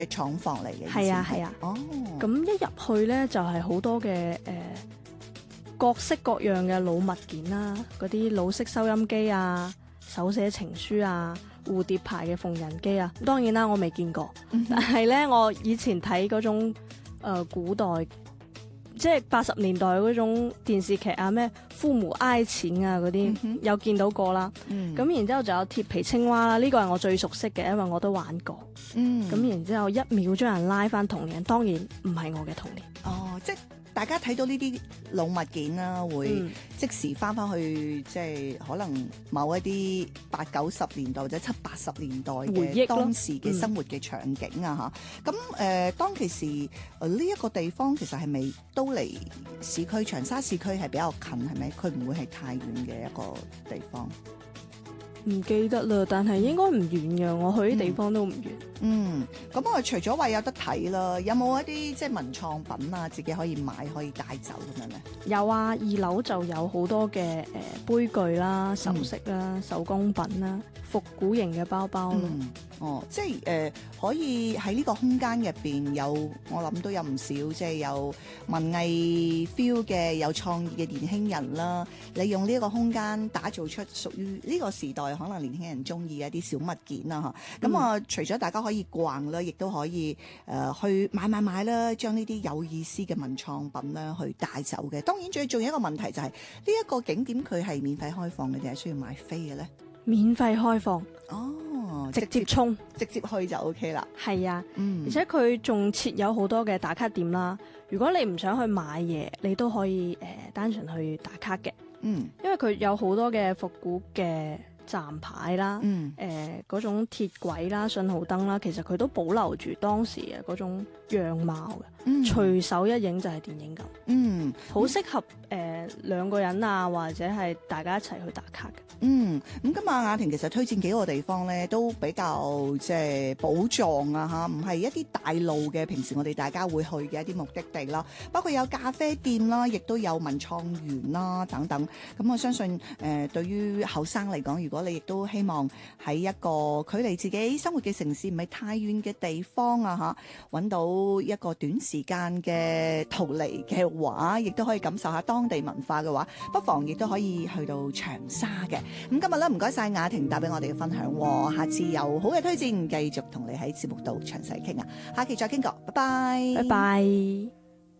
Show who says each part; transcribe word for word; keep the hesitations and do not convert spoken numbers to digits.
Speaker 1: 嘅廠房嚟嘅。
Speaker 2: 係啊係啊。
Speaker 1: 哦，
Speaker 2: 咁一入去咧就係、是、好多嘅誒、呃、各式各樣嘅老物件啦，嗰啲老式收音機啊、手寫情書啊、蝴蝶牌嘅縫紉機啊。當然啦，我未見過，
Speaker 1: 嗯、
Speaker 2: 但係咧我以前睇嗰種、呃、古代。即係八十年代嗰種電視劇啊，咩父母愛情啊嗰啲、嗯、有見到過啦。咁、嗯、然之後仲有鐵皮青蛙啦，呢、呢個係我最熟悉嘅，因為我都玩過。咁、嗯、然之後一秒將人拉翻童年，當然唔係我嘅童年。
Speaker 1: 哦，即係大家睇到呢啲老物件啦，會即時翻翻去，即係可能某一啲八九十年代或者七八十年代嘅當時嘅生活嘅場景啊嚇。咁誒、嗯呃，當其時誒呢一個地方其實係咪都離市區長沙市區係比較近係咪？佢唔會係太遠嘅一個地方。
Speaker 2: 唔記得啦，但係應該唔遠嘅。我去啲地方都唔遠。
Speaker 1: 嗯，咁啊，除咗話有得睇啦，有冇一啲即係文創品啊，自己可以買可以帶走咁樣咧？
Speaker 2: 有啊，二樓就有好多嘅誒、呃、杯具啦、首飾啦、嗯、手工品啦、復古型嘅包包咯。
Speaker 1: 嗯，哦，即係誒、呃、可以喺呢個空間入邊有，我諗都有唔少即係有文藝 feel 嘅、有創意嘅年輕人啦，利用呢一個空間打造出屬於呢個時代可能年輕人中意嘅一啲小物件啦嚇。咁、嗯、啊，除咗大家可以逛啦，亦都可以誒、呃、去買買買啦，將呢啲有意思嘅文創品啦去帶走嘅。當然最重要一個問題就係呢一個景點佢係免費開放嘅定係需要買飛嘅咧？
Speaker 2: 免費開放
Speaker 1: 哦，
Speaker 2: 直接衝
Speaker 1: 直接去就 OK 啦。
Speaker 2: 係啊，
Speaker 1: 嗯，
Speaker 2: 而且佢仲設有好多嘅打卡點啦。如果你唔想去買嘢，你都可以誒、呃、單純去打卡嘅。
Speaker 1: 嗯，
Speaker 2: 因為佢有好多嘅復古嘅站牌啦，誒、
Speaker 1: 嗯、
Speaker 2: 呃、嗰種鐵軌啦、信號燈啦，其實佢都保留住當時嘅嗰種樣貌嘅，隨、嗯、手一影就係電影咁。嗯，好適合誒、呃、兩個人啊，或者係大家一齊去打卡嘅。
Speaker 1: 嗯，咁今日雅婷其實推薦幾個地方咧，都比較即係寶藏啊嚇，唔係一啲大路嘅，平時我哋大家會去嘅一啲目的地啦。包括有咖啡店啦，亦都有文創園啦等等。咁我相信誒、呃，對於後生嚟講，如果你亦都希望喺一個距離自己生活嘅城市唔係太遠嘅地方啊嚇，揾到一個短時間嘅逃離嘅話，亦都可以感受下當地文化嘅話，不妨亦都可以去到長沙嘅。咁今日咧，唔該晒雅婷帶俾我哋嘅分享，下次有好嘅推薦，繼續同你喺節目度詳細傾啊！下期再傾過，拜拜，
Speaker 2: 拜拜。